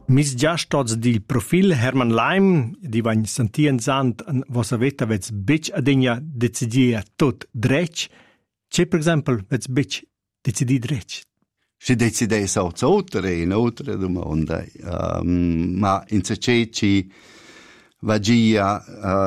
Mis già stots dil profil Hermann Leim, di vain sentienzant an vossa veta vets bec adegna decidia tot dretg, c'è per esempio vets bec decidi dretg. Si decide un'altra domanda, ma in ci va gia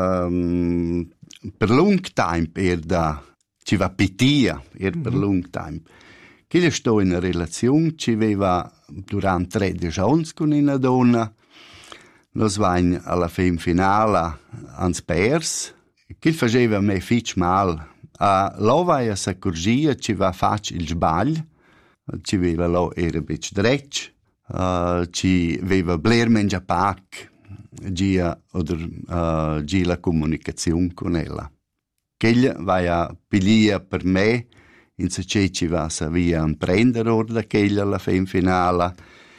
per long time ci va pitia per long time. Che sto in una relazione ci aveva durante 13 anni con una donna, nos vain alla fin finale ans pers, che faceva me fitch mal. Lo vai a s'accorgia ci va fac il sbagl, ci aveva lo era bec dretg, ci aveva bler mengia pac, gia la comunicazione con ella. Che vai a pilia per me, in se ci va sa via un prendere or da quella alla fin finale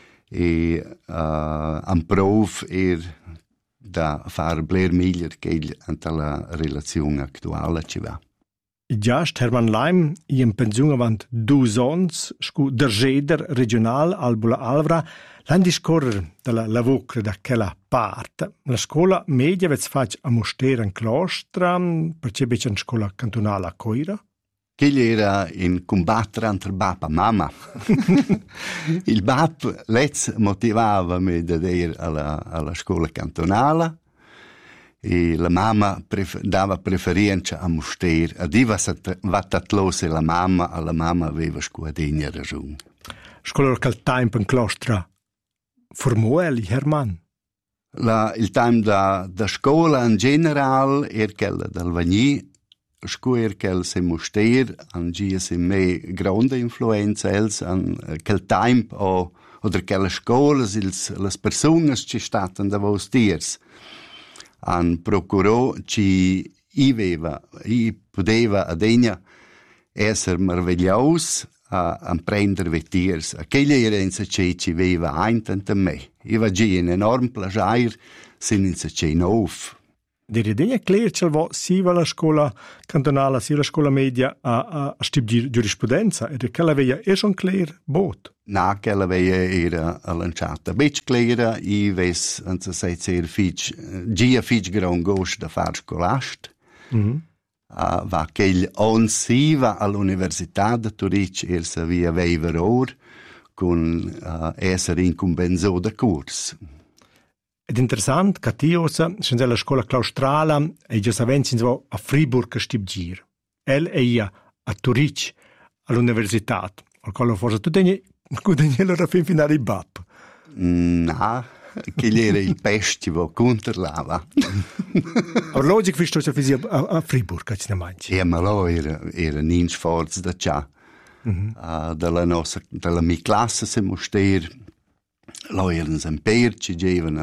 e un prov da far bler miglior che anta la relazione attuale ci va. Giast Hermann Leim, in pensione avant 2 anni, scu dergeder regional Albula Alvra, l'han discorrer dalla lavocra da quella parte. La scuola media vez fac a Moster in Clostra, perché bec in scuola cantonale a Coira? Che era in combattere entre bap e mamma. Il bap lez motivava me da ir alla scuola cantonale e la mamma dava preferenza a Moster. Adiva vattatlose la mamma aveva scuadegna ragione. Scuola quel tempo in Clostra formò Hermann? Il time da scuola in generale era quella dell'Alvagni. Scuola che se Moster angia se me grande influenza els an quel tempo oder quelle scuolas las personas ci statan da vos tiers an procurò ci poteva adegna esser meravigliaus an prender vetiers. Aquella era in se ci veva eintant a me. Iva gi un enorm plagiair sin in se ci nov. Dere degna cler c'è si va la scuola cantonale, si la scuola media a stip di giurisprudenza, e che la veia è son cler bot. Na, che la veia era a lanciata. Bec clera, i ves, anza sai zer fitch, gia fitch gran gost da far scolast. Va che on si va all'Università de Turic sa via veiveror con essere incumbenzo da curs. Ed interessant, che tiosa, scende alla scuola claustrala e già savenzi a Friburg a stipgir. El e ia a Turic all'università. Al quale forse tu degni l'ora fin finale i bap. No, che era il pestivo controllava. Ma logico visto che fisi a Friburg, che ci ne mangi. Ma lo era ninch forza da cià. Dalla mia classe se moster lo erano sempre ci gevano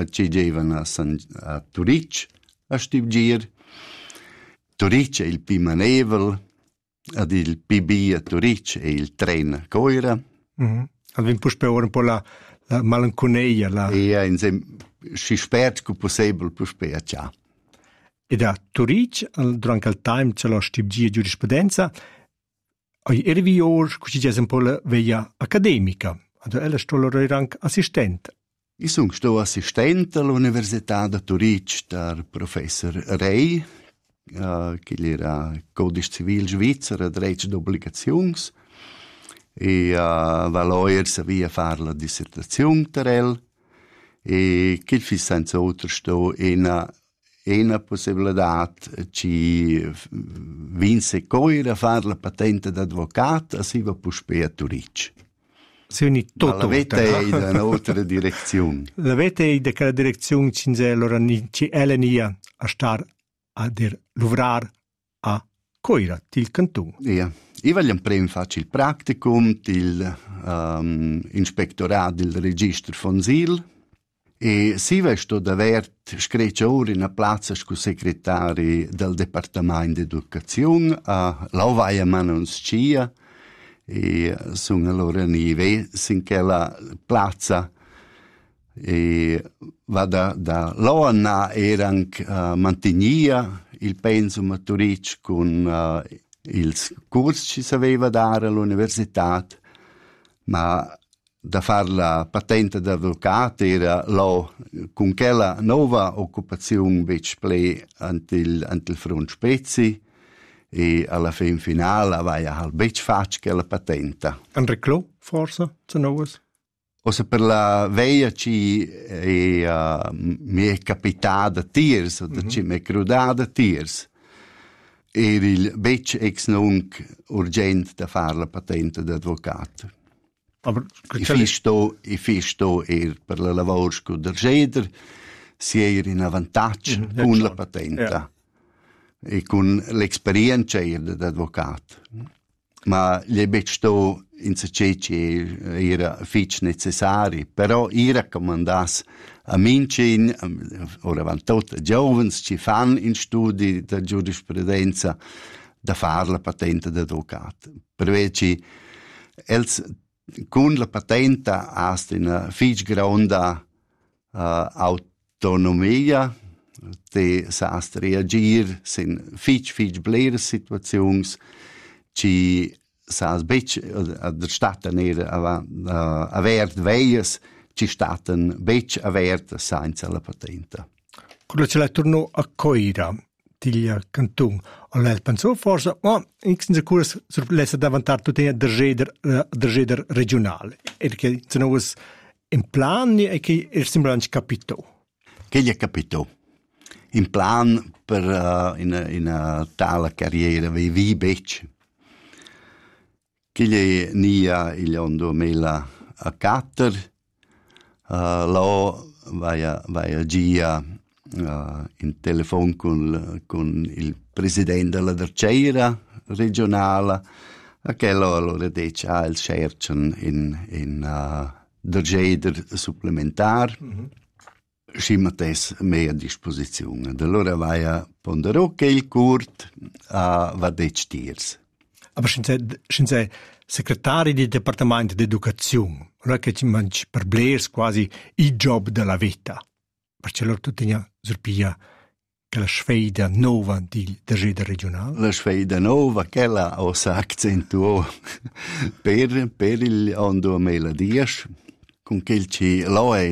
a Turic a stipgir. Turic è il Pimanevel, ad il PB a Turic è il tren a Coira. Avem pus per ora un po' la malinconia. Si spert che possibile pus per ciò. E da Turic, durante il time c'è la stipgir giurisprudenza, era vi or, così c'è un po' la via accademica. Ella sto era anche assistente. Io sono assistente all'Università di Turic dal professor Rey, che era codice civil svizzero, diritto d'obbligazioni, e Valoir savia fare la dissertazione per e che fi senza altro sto una possibilità ci vinse coira fare la patente d'avvocato e si va puspè a Turic. Ma la vete è in un'altra direzione. La vete è in quella direzione ci elenia a star a lavorare a Coira, il canton. Io voglio prima fare il practicum, il ispettorato del registro fonsil e si vesto d'aver scritto ora in una piazza con segretari del Dipartimento d'Educazione, lo vai a Manonscia e sono allora nive sin che la piazza e va da Loana erano mantegnia il pensum a Turic con il corso ci sapeva dare all'università, ma da far la patente d'avvocat era con quella nova occupazione bec ple antil front spezi e alla fin finale avaia al bec fac quella patenta. Un reclo, forse, se novas? Ossa per la veia ci mi è capitata tiers, o ci mi è crudata tiers. Era il bec ex nunc urgent da far la patente d'avvocat. I fisto per la lavoro del Scheder si era in vantaggio con la patenta e con l'esperienza d'avvocato. Ma gli sto in ceci era fitch necessari, però i raccomandas a mincin, ora van tot giovens ci fan in studi da giurisprudenza da far la patente d'avvocato. Perché els con la patenta hast una fitch gronda autonomia, te sast reagir sin fitch blere situazions ci sas bec der staten avert veias ci staten bec avert senza la patenta. Quello ce la torno a coira tiglia canton o lei pensò forse ma in sicuro lessa davantar tutte der Scheder regionale e che se no was in plan e che sembrante capito. Che gli capito. In plan per in tale carriera vi bec. Che gli nia il ondo mela a catter là vai gia in telefon con il presidente della tercera regionale a che allora dice il cercano in der Scheder supplementar scimates me a disposizione. Allora vai a ponderò che il curt va dec tiers. Aber scinse secretari di Departamento d'Educazione, allora che ci mangi per blers quasi il job della vita. Perché loro tutti sorpia che la sfida nuova del Scheder regionale. La sfida nuova, quella o s'accentuò per il anno 2010, con quel ci